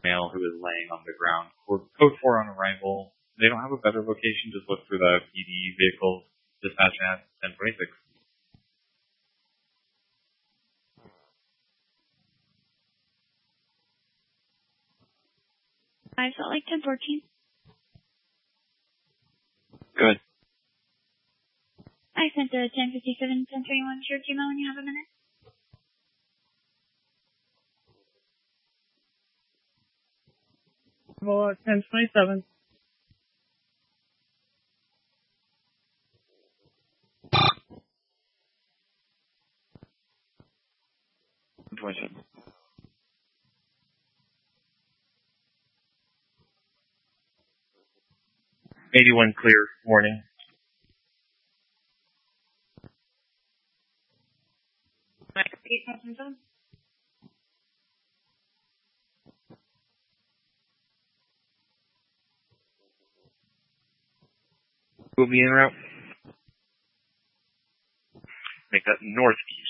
male who is laying on the ground. Code 4 on arrival. They don't have a better location, just look for the PD vehicles dispatching at 1026. Salt Lake 1014. Good. I sent a 1057, 1031 to your Gmail when you have a minute. Well, 1027. Situation. 81 clear. Warning. Mike 857. Will be en route. Make that northeast.